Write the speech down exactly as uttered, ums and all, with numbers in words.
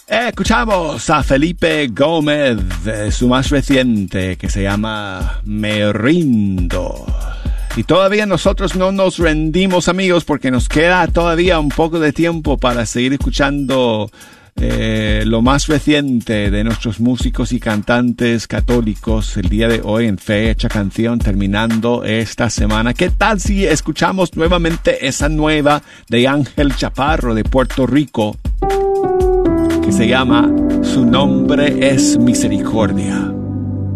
Escuchamos a Felipe Gómez, eh, su más reciente, que se llama Me Rindo. Y todavía nosotros no nos rendimos, amigos, porque nos queda todavía un poco de tiempo para seguir escuchando eh, lo más reciente de nuestros músicos y cantantes católicos el día de hoy en Fecha Canción, terminando esta semana. ¿Qué tal si escuchamos nuevamente esa nueva de Ángel Chaparro de Puerto Rico, que se llama Su Nombre es Misericordia?